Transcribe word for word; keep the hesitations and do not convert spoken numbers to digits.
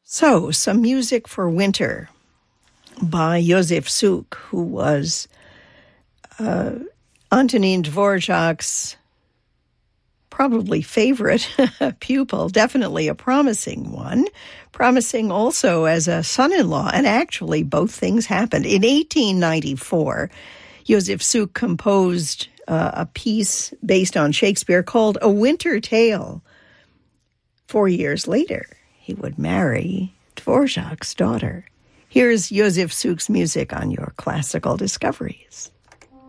So, some music for winter by Josef Suk, who was uh, Antonin Dvorak's probably favorite pupil, definitely a promising one, promising also as a son-in-law, and actually both things happened. In eighteen ninety-four, Josef Suk composed uh, a piece based on Shakespeare called A Winter Tale. Four years later, he would marry Dvorak's daughter. Here's Josef Suk's music on your Classical Discoveries.